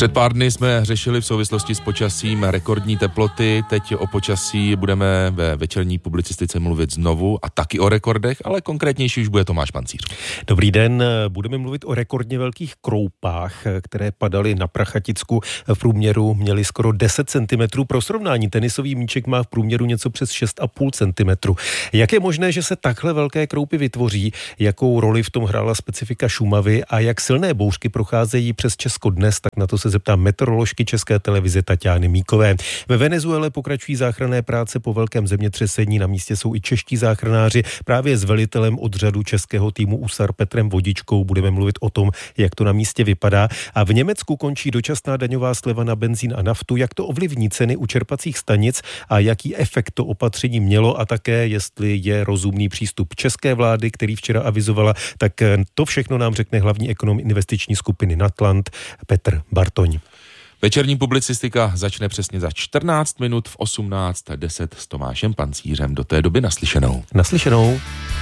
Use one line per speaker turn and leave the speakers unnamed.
Před pár dny jsme řešili v souvislosti s počasím rekordní teploty, teď o počasí budeme ve večerní publicistice mluvit znovu a taky o rekordech, ale konkrétnější už bude Tomáš Pancíř.
Dobrý den, budeme mluvit o rekordně velkých kroupách, které padaly na Prachaticku. V průměru měly skoro 10 cm. Pro srovnání, tenisový míček má v průměru něco přes 6,5 cm. Jak je možné, že se takhle velké kroupy vytvoří? Jakou roli v tom hrála specifika Šumavy a jak silné bouřky procházejí přes Česko dnes? Tak na to se zeptám meteoroložky České televize Taťány Míkové. Ve Venezuele pokračují záchranné práce po velkém zemětřesení. Na místě jsou i čeští záchranáři. Právě s velitelem odřadu českého týmu USAR Petrem Vodičkou budeme mluvit o tom, jak to na místě vypadá. A v Německu končí dočasná daňová sleva na benzín a naftu. Jak to ovlivní ceny u čerpacích stanic a jaký efekt to opatření mělo a také jestli je rozumný přístup české vlády, který včera avizovala, tak to všechno nám řekne hlavní ekonom investiční skupiny Natland Petr Bartoň.
Večerní publicistika začne přesně za 14 minut v 18:10 s Tomášem Pancířem. Do té doby naslyšenou.
Naslyšenou.